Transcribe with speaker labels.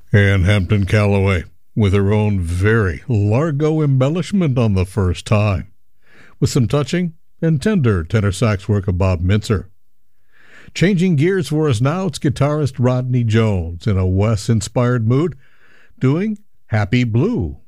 Speaker 1: and Hampton Calloway, with her own very largo embellishment on the first time, with some touching and tender tenor sax work of Bob Mintzer. Changing gears for us now, it's guitarist Rodney Jones in a Wes-inspired mood, doing Happy Blue.